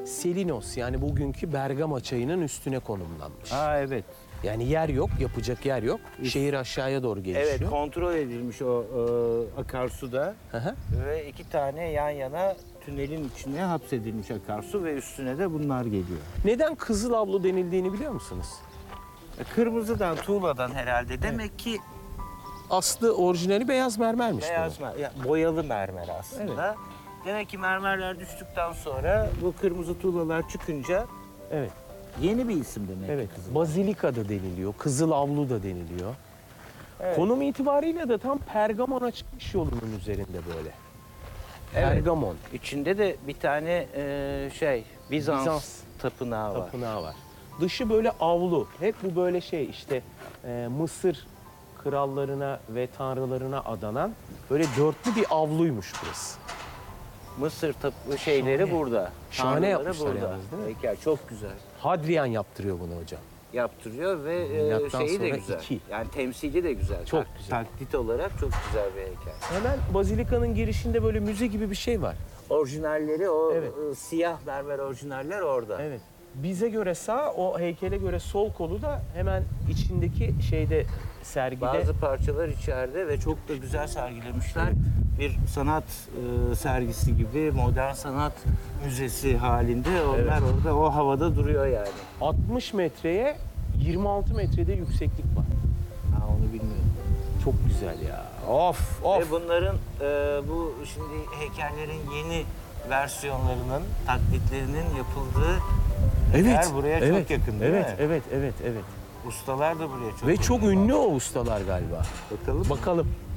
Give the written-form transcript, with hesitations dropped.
Selinos yani bugünkü Bergama çayının üstüne konumlanmış. Ha evet. Yani yer yok, yapacak yer yok. Şehir aşağıya doğru gelişiyor. Evet, kontrol edilmiş o akarsuda. Hı hı. Ve 2 tane yan yana tünelin içine hapsedilmiş akarsu ve üstüne de bunlar geliyor. Neden Kızılavlu denildiğini biliyor musunuz? Kırmızıdan, tuğladan herhalde. Demek ki Aslı orijinali beyaz mermermiş beyaz boyalı mermer aslında. Demek ki mermerler düştükten sonra bu kırmızı tuğlalar çıkınca bu. Evet. yeni bir isim demek. Evet. Kızıl. Bazilika da deniliyor, Kızılavlu da deniliyor. Evet. Konum itibariyle de tam Pergamon'a çıkmış yolunun üzerinde böyle. Evet. Pergamon İçinde de bir tane Bizans tapınağı var. tapınağı var. Dışı böyle avlu. Hep bu böyle işte Mısır krallarına ve tanrılarına adanan böyle dörtlü bir avluymuş burası. Mısır şeyleri Şahane. burada. Şahane Tanrıları yapmışlar burada. yalnız, değil mi? Heykel çok güzel. Hadrian yaptırıyor bunu hocam. Yaptırıyor ve Milattan şeyi de sonra güzel. 2. Yani temsili de güzel. Çok güzel. Taklit olarak çok güzel bir heykel. Hemen Bazilika'nın girişinde böyle müze gibi bir şey var. Orijinalleri o Evet. siyah mermer orijinaller orada. Evet. Bize göre sağ, o heykele göre sol kolu da hemen içindeki sergide. Bazı parçalar içeride ve çok da güzel sergilemişler. Bir sanat sergisi gibi, modern sanat müzesi halinde onlar orada o havada duruyor yani. 60 metreye 26 metrede yükseklik var. Ha, onu bilmiyorum. Çok güzel ya. Of Ve bunların bu şimdi heykellerin yeni versiyonlarının, taklitlerinin yapıldığı yer buraya çok yakın değil mi? Evet. Ustalar da buraya çok Ve yakın. çok ünlü o ustalar galiba. Bakalım. Bakalım.